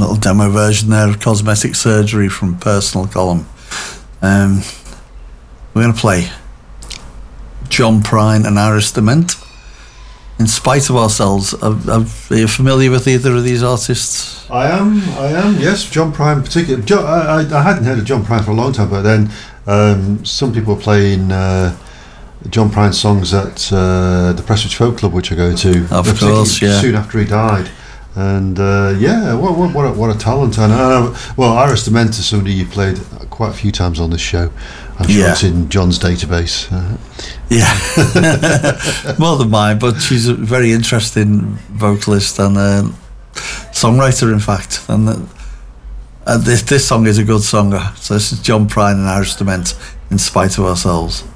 little demo version there of Cosmetic Surgery from Personal Column. We're going to play John Prine and Iris DeMent, In Spite of Ourselves. Are you familiar with either of these artists? I am, yes. John Prine particularly. I hadn't heard of John Prine for a long time, but then some people were playing John Prine songs at the Prestwich Folk Club, which I go to. Of course, yeah. Soon after he died. And what a talent! And Iris DeMent is somebody you played quite a few times on this show. I'm sure it's in John's database. More than mine, but she's a very interesting vocalist and songwriter, in fact. And this song is a good song. So this is John Prine and Iris DeMent, In Spite of Ourselves.